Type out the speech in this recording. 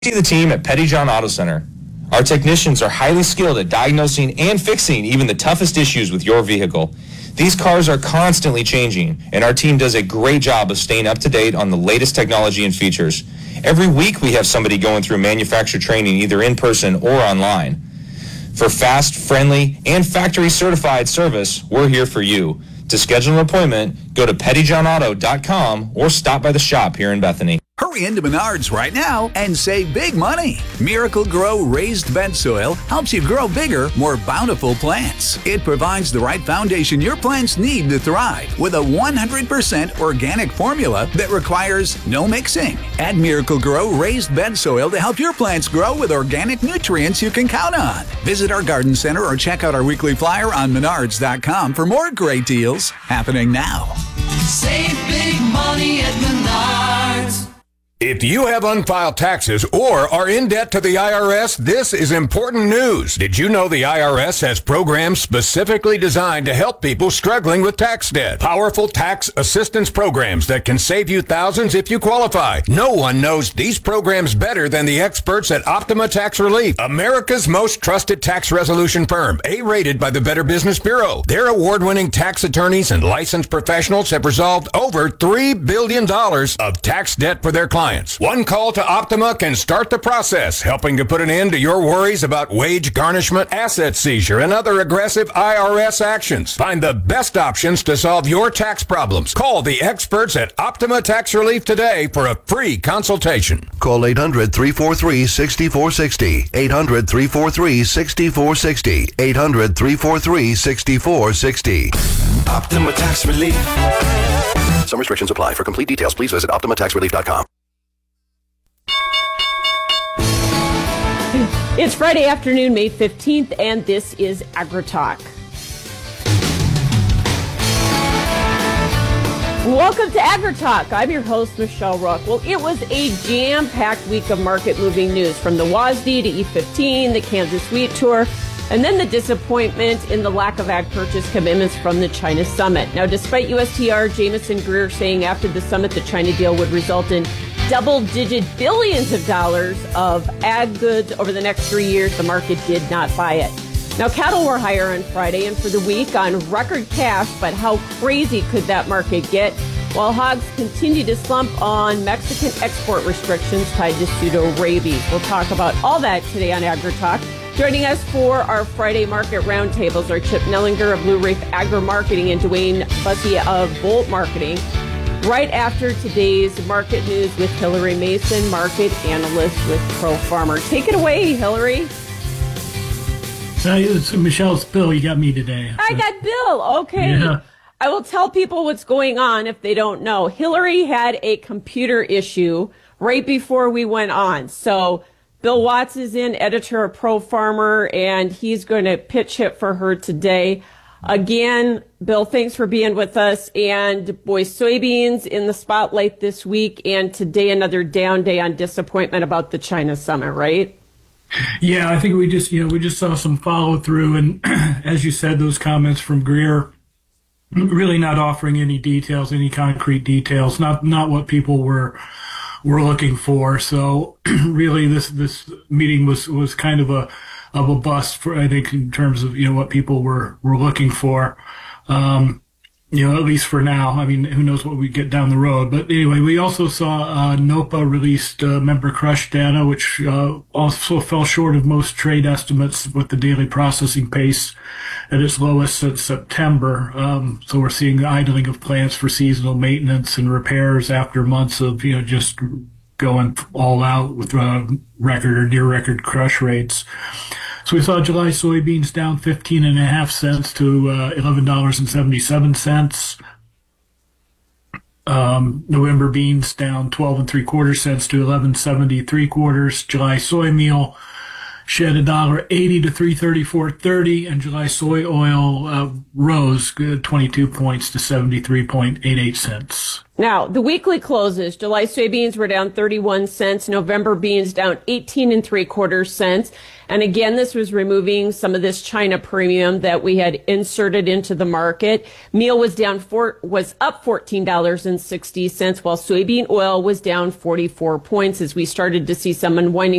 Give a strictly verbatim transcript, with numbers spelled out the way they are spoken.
See the team at Pettyjohn Auto Center. Our technicians are highly skilled at diagnosing and fixing even the toughest issues with your vehicle. These cars are constantly changing, and our team does a great job of staying up to date on the latest technology and features. Every week we have somebody going through manufacturer training either in person or online. For fast, friendly, and factory-certified service, we're here for you. To schedule an appointment, go to pettyjohn auto dot com or stop by the shop here in Bethany. Hurry into Menards right now and save big money. Miracle Grow Raised Bed Soil helps you grow bigger, more bountiful plants. It provides the right foundation your plants need to thrive with a one hundred percent organic formula that requires no mixing. Add Miracle Grow Raised Bed Soil to help your plants grow with organic nutrients you can count on. Visit our garden center or check out our weekly flyer on menards dot com for more great deals happening now. Save big money at Menards. If you have unfiled taxes or are in debt to the I R S, this is important news. Did you know the I R S has programs specifically designed to help people struggling with tax debt? Powerful tax assistance programs that can save you thousands if you qualify. No one knows these programs better than the experts at Optima Tax Relief, America's most trusted tax resolution firm, A-rated by the Better Business Bureau. Their award-winning tax attorneys and licensed professionals have resolved over three billion dollars of tax debt for their clients. One call to Optima can start the process, helping to put an end to your worries about wage garnishment, asset seizure, and other aggressive I R S actions. Find the best options to solve your tax problems. Call the experts at Optima Tax Relief today for a free consultation. Call eight hundred, three four three, six four six zero. eight hundred, three four three, six four six zero. eight hundred, three four three, six four six zero. Optima Tax Relief. Some restrictions apply. For complete details, please visit optima tax relief dot com. It's Friday afternoon, May fifteenth, and this is AgriTalk. Welcome to AgriTalk. I'm your host, Michelle Rook. Well, it was a jam-packed week of market-moving news, from the W A S D to E fifteen, the Kansas Wheat Tour, and then the disappointment in the lack of ag purchase commitments from the China summit. Now, despite U S T R Jameson Greer saying after the summit the China deal would result in double-digit billions of dollars of ag goods over the next three years, the market did not buy it. Now, cattle were higher on Friday and for the week on record cash, but how crazy could that market get? While hogs continue to slump on Mexican export restrictions tied to pseudo-rabies. We'll talk about all that today on AgriTalk. Joining us for our Friday market roundtables are Chip Nellinger of Blue Reef Agri-Marketing and Dwayne Bussey of Bolt Marketing. Right after today's market news with Hillary Mason, market analyst with ProFarmer. Take it away, Hillary. Uh, it's Michelle, it's Bill. You got me today. I got Bill. Okay. Yeah. I will tell people what's going on if they don't know. Hillary had a computer issue right before we went on. So Bill Watts is in, editor of ProFarmer, and he's going to pitch it for her today. Again, Bill, thanks for being with us. And boy, soybeans in the spotlight this week, and today another down day on disappointment about the China summit, right? Yeah, I think we just, you know, we just saw some follow through, and as you said, those comments from Greer really not offering any details, any concrete details, not not what people were were looking for. So really, this this meeting was was kind of a of a bust for, I think, in terms of, you know, what people were, were looking for, um, you know, at least for now. I mean, who knows what we get down the road. But anyway, we also saw uh, NOPA released uh, member crush data, which uh, also fell short of most trade estimates with the daily processing pace at its lowest since September. Um, so we're seeing the idling of plants for seasonal maintenance and repairs after months of, you know, just going all out with uh, record or near record crush rates. So we saw July soybeans down fifteen and a half cents to uh, eleven dollars and seventy-seven cents. Um, November beans down twelve and three quarter cents to eleven seventy three quarters. July soy meal shed a dollar eighty to three thirty four thirty, and July soy oil uh, rose twenty two points to seventy three point eight eight cents. Now, the weekly closes. July soybeans were down thirty-one cents. November beans down eighteen and three quarters cents. And again, this was removing some of this China premium that we had inserted into the market. Meal was down four, was up fourteen dollars and sixty cents, while soybean oil was down forty-four points as we started to see some unwinding